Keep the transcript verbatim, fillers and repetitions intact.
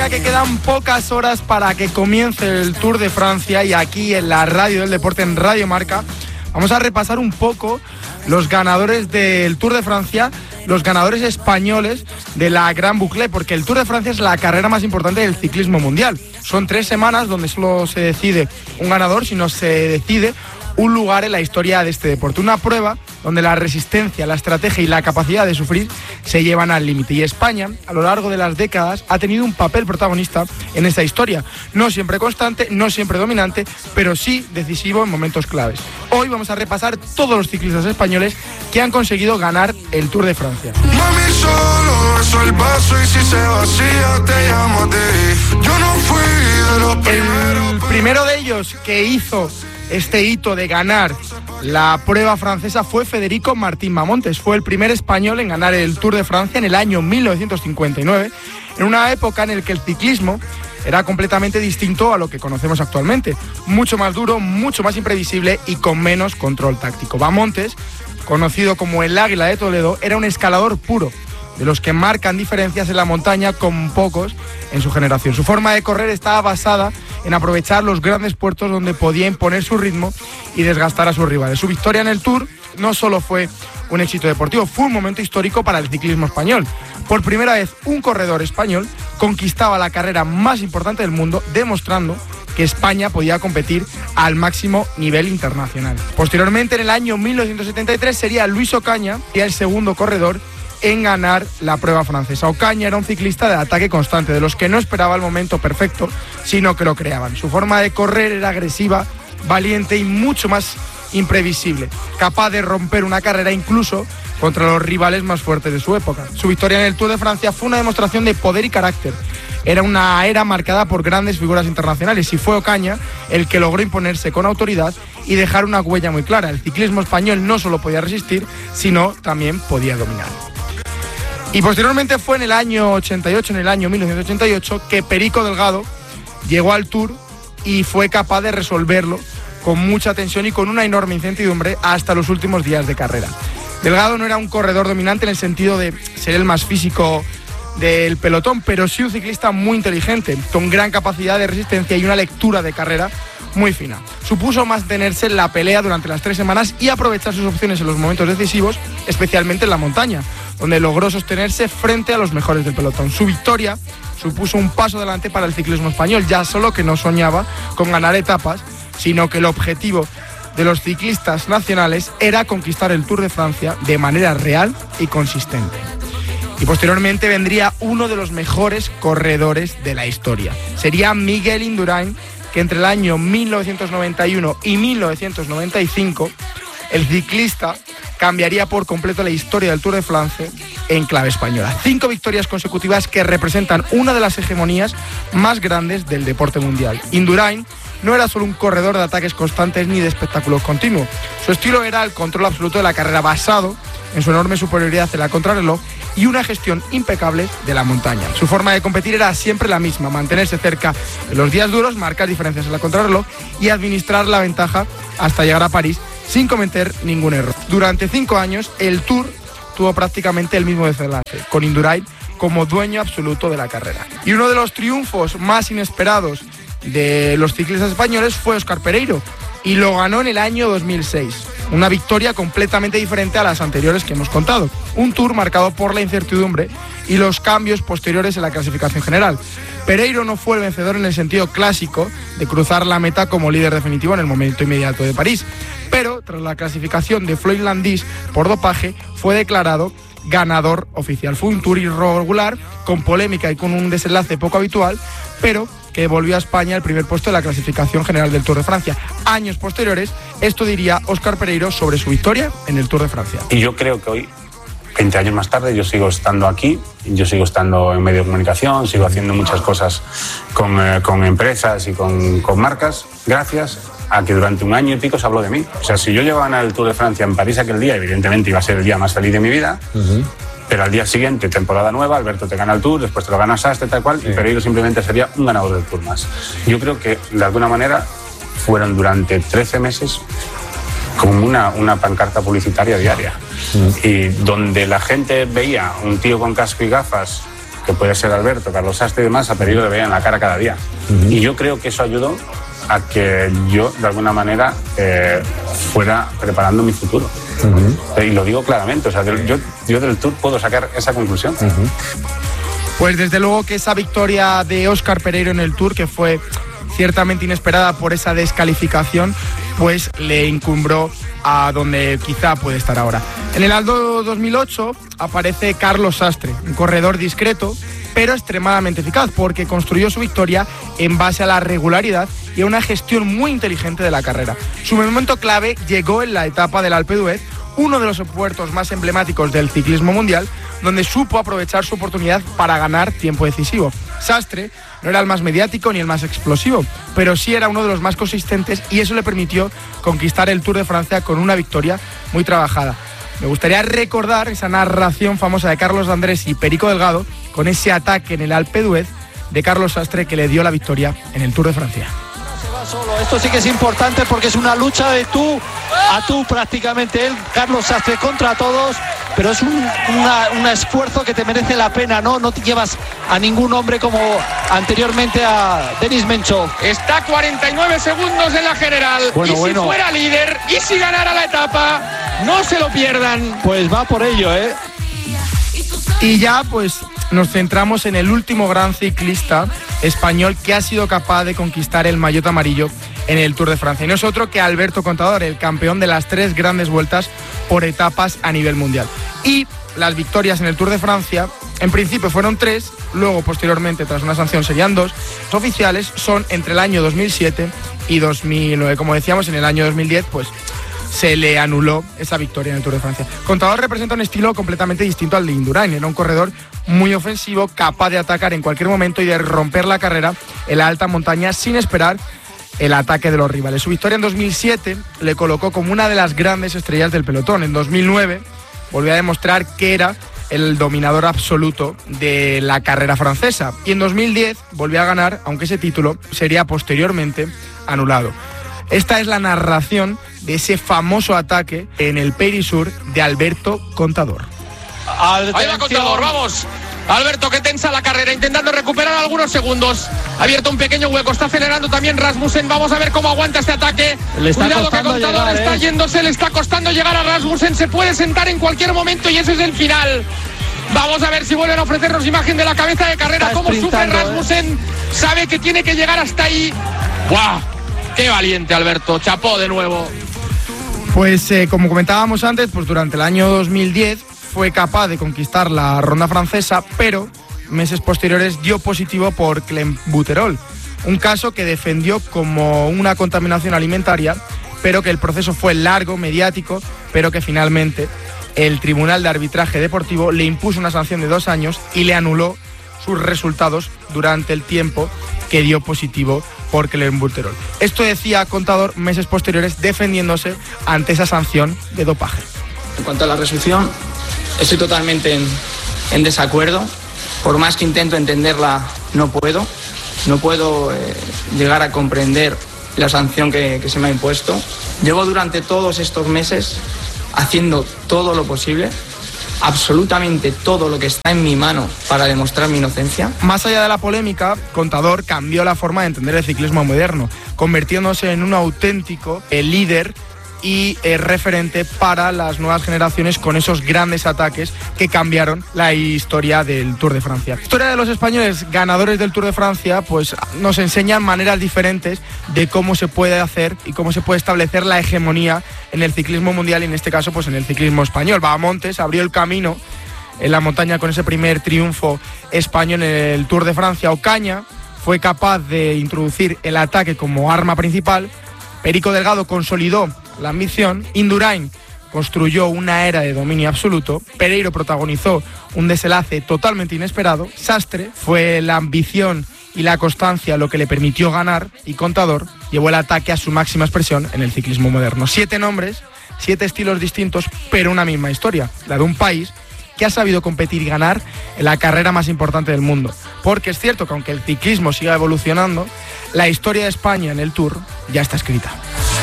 ya que quedan pocas horas para que comience el Tour de Francia y aquí en la radio del deporte, en Radio Marca, vamos a repasar un poco los ganadores del Tour de Francia, los ganadores españoles de la Gran Boucle, porque el Tour de Francia es la carrera más importante del ciclismo mundial. Son tres semanas donde solo se decide un ganador, sino se decide un lugar en la historia de este deporte. Una prueba donde la resistencia, la estrategia y la capacidad de sufrir se llevan al límite. Y España, a lo largo de las décadas, ha tenido un papel protagonista en esta historia. No siempre constante, no siempre dominante, pero sí decisivo en momentos claves. Hoy vamos a repasar todos los ciclistas españoles que han conseguido ganar el Tour de Francia. Mami, solo beso el vaso y si se vacía te llamo a ti. Yo no fui de los primeros. El primero de ellos que hizo este hito de ganar la prueba francesa fue Federico Martín Mamontes. Fue el primer español en ganar el Tour de Francia en el año mil novecientos cincuenta y nueve, en una época en la que el ciclismo era completamente distinto a lo que conocemos actualmente. Mucho más duro, mucho más imprevisible y con menos control táctico. Mamontes, conocido como el Águila de Toledo, era un escalador puro, de los que marcan diferencias en la montaña con pocos en su generación. Su forma de correr estaba basada en aprovechar los grandes puertos donde podía imponer su ritmo y desgastar a sus rivales. Su victoria en el Tour no solo fue un éxito deportivo, fue un momento histórico para el ciclismo español. Por primera vez, un corredor español conquistaba la carrera más importante del mundo, demostrando que España podía competir al máximo nivel internacional. Posteriormente, en el año mil novecientos setenta y tres, sería Luis Ocaña, y el segundo corredor en ganar la prueba francesa. Ocaña era un ciclista de ataque constante, de los que no esperaba el momento perfecto, sino que lo creaban. Su forma de correr era agresiva, valiente y mucho más imprevisible, capaz de romper una carrera incluso contra los rivales más fuertes de su época. Su victoria en el Tour de Francia fue una demostración de poder y carácter. Era una era marcada por grandes figuras internacionales y fue Ocaña el que logró imponerse con autoridad y dejar una huella muy clara. El ciclismo español no solo podía resistir, sino también podía dominar. Y posteriormente fue en el año ochenta y ocho, en el año mil novecientos ochenta y ocho, que Perico Delgado llegó al Tour y fue capaz de resolverlo con mucha tensión y con una enorme incertidumbre hasta los últimos días de carrera. Delgado no era un corredor dominante en el sentido de ser el más físico del pelotón, pero sí un ciclista muy inteligente, con gran capacidad de resistencia y una lectura de carrera muy fina. Supuso mantenerse en la pelea durante las tres semanas y aprovechar sus opciones en los momentos decisivos, especialmente en la montaña, donde logró sostenerse frente a los mejores del pelotón. Su victoria supuso un paso adelante para el ciclismo español, ya solo que no soñaba con ganar etapas, sino que el objetivo de los ciclistas nacionales era conquistar el Tour de Francia de manera real y consistente. Y posteriormente vendría uno de los mejores corredores de la historia. Sería Miguel Indurain, que entre el año mil novecientos noventa y uno y mil novecientos noventa y cinco, el ciclista cambiaría por completo la historia del Tour de Francia en clave española. Cinco victorias consecutivas que representan una de las hegemonías más grandes del deporte mundial. Indurain no era solo un corredor de ataques constantes ni de espectáculos continuos. Su estilo era el control absoluto de la carrera, basado en su enorme superioridad en la contrarreloj y una gestión impecable de la montaña. Su forma de competir era siempre la misma: mantenerse cerca en los días duros, marcar diferencias en la contrarreloj y administrar la ventaja hasta llegar a París sin cometer ningún error. Durante cinco años, el Tour tuvo prácticamente el mismo desenlace, con Indurain como dueño absoluto de la carrera. Y uno de los triunfos más inesperados de los ciclistas españoles fue Óscar Pereiro, y lo ganó en el año dos mil seis. Una victoria completamente diferente a las anteriores que hemos contado. Un Tour marcado por la incertidumbre y los cambios posteriores en la clasificación general. Pereiro no fue el vencedor en el sentido clásico de cruzar la meta como líder definitivo en el momento inmediato de París, pero tras la clasificación de Floyd Landis por dopaje fue declarado ganador oficial. Fue un Tour irregular, con polémica y con un desenlace poco habitual, pero que volvió a España el primer puesto de la clasificación general del Tour de Francia. Años posteriores, esto diría Óscar Pereiro sobre su victoria en el Tour de Francia. Y yo creo que hoy, veinte años más tarde, yo sigo estando aquí, yo sigo estando en medio de comunicación, sigo haciendo muchas cosas con, eh, con empresas y con, con marcas, gracias a que durante un año y pico se habló de mí. O sea, si yo llegaba a ganar el Tour de Francia en París aquel día, evidentemente iba a ser el día más feliz de mi vida, uh-huh. Pero al día siguiente, temporada nueva, Alberto te gana el Tour, después te lo gana Sastre, tal cual, sí. Y Pereiro simplemente sería un ganador del Tour más. Yo creo que, de alguna manera, fueron durante trece meses como una, una pancarta publicitaria diaria. Mm. Y donde la gente veía un tío con casco y gafas que puede ser Alberto, Carlos Sastre y demás, a Pereiro le veían la cara cada día. Uh-huh. Y yo creo que eso ayudó a que yo, de alguna manera, eh, fuera preparando mi futuro. Uh-huh. Y lo digo claramente, o sea, yo, yo del Tour puedo sacar esa conclusión. Uh-huh. Pues desde luego que esa victoria de Óscar Pereiro en el Tour, que fue ciertamente inesperada por esa descalificación, pues le encumbró a donde quizá puede estar ahora. En el Aldo dos mil ocho aparece Carlos Sastre, un corredor discreto, pero extremadamente eficaz, porque construyó su victoria en base a la regularidad y a una gestión muy inteligente de la carrera. Su momento clave llegó en la etapa del Alpe d'Huez, uno de los puertos más emblemáticos del ciclismo mundial, donde supo aprovechar su oportunidad para ganar tiempo decisivo. Sastre no era el más mediático ni el más explosivo, pero sí era uno de los más consistentes y eso le permitió conquistar el Tour de Francia con una victoria muy trabajada. Me gustaría recordar esa narración famosa de Carlos Andrés y Perico Delgado con ese ataque en el Alpe d'Huez de Carlos Sastre que le dio la victoria en el Tour de Francia. Solo. Esto sí que es importante porque es una lucha de tú a tú prácticamente, él, Carlos Sastre contra todos, pero es un una, un esfuerzo que te merece la pena, ¿no? No te llevas a ningún hombre como anteriormente a Denis Menchov. Está cuarenta y nueve segundos en la general, bueno, y si bueno. fuera líder y si ganara la etapa, no se lo pierdan. Pues va por ello, ¿eh? Y ya pues nos centramos en el último gran ciclista español que ha sido capaz de conquistar el maillot amarillo en el Tour de Francia. Y no es otro que Alberto Contador, el campeón de las tres grandes vueltas por etapas a nivel mundial. Y las victorias en el Tour de Francia, en principio fueron tres, luego posteriormente, tras una sanción, serían dos. Los oficiales son entre el año dos mil siete y dos mil nueve. Como decíamos, en el año dos mil diez, pues se le anuló esa victoria en el Tour de Francia. Contador representa un estilo completamente distinto al de Indurain. Era un corredor muy ofensivo, capaz de atacar en cualquier momento y de romper la carrera en la alta montaña sin esperar el ataque de los rivales. Su victoria en dos mil siete le colocó como una de las grandes estrellas del pelotón. En dos mil nueve volvió a demostrar que era el dominador absoluto de la carrera francesa. Y en dos mil diez volvió a ganar, aunque ese título sería posteriormente anulado. Esta es la narración de ese famoso ataque en el Périsur de Alberto Contador. Ahí va Contador, vamos. Alberto que tensa la carrera, intentando recuperar algunos segundos. Ha abierto un pequeño hueco, está acelerando también Rasmussen. Vamos a ver cómo aguanta este ataque. Cuidado que Contador llegar, está eh. yéndose, le está costando llegar a Rasmussen. Se puede sentar en cualquier momento y ese es el final. Vamos a ver si vuelven a ofrecernos imagen de la cabeza de carrera. Cómo sufre Rasmussen. Eh. Sabe que tiene que llegar hasta ahí. ¡Guau! ¡Qué valiente, Alberto! Chapó de nuevo. Pues eh, como comentábamos antes, pues durante el año dos mil diez fue capaz de conquistar la ronda francesa, pero meses posteriores dio positivo por clenbuterol, un caso que defendió como una contaminación alimentaria, pero que el proceso fue largo, mediático, pero que finalmente el Tribunal de Arbitraje Deportivo le impuso una sanción de dos años y le anuló sus resultados durante el tiempo que dio positivo por clenbuterol. Esto decía Contador meses posteriores defendiéndose ante esa sanción de dopaje. En cuanto a la resolución, estoy totalmente en, en desacuerdo. Por más que intento entenderla, no puedo. No puedo eh, llegar a comprender la sanción que, que se me ha impuesto. Llevo durante todos estos meses haciendo todo lo posible, absolutamente todo lo que está en mi mano para demostrar mi inocencia. Más allá de la polémica, Contador cambió la forma de entender el ciclismo moderno, convirtiéndose en un auténtico eh, líder y eh, referente para las nuevas generaciones con esos grandes ataques que cambiaron la historia del Tour de Francia. La historia de los españoles ganadores del Tour de Francia pues nos enseñan maneras diferentes de cómo se puede hacer y cómo se puede establecer la hegemonía en el ciclismo mundial y en este caso pues en el ciclismo español. Bahamontes abrió el camino en la montaña con ese primer triunfo español en el Tour de Francia. Ocaña fue capaz de introducir el ataque como arma principal. Perico Delgado consolidó la ambición. Indurain construyó una era de dominio absoluto. Pereiro protagonizó un desenlace totalmente inesperado. Sastre fue la ambición y la constancia lo que le permitió ganar. Y Contador llevó el ataque a su máxima expresión en el ciclismo moderno. Siete nombres, siete estilos distintos, pero una misma historia. La de un país que ha sabido competir y ganar en la carrera más importante del mundo. Porque es cierto que aunque el ciclismo siga evolucionando, la historia de España en el Tour ya está escrita.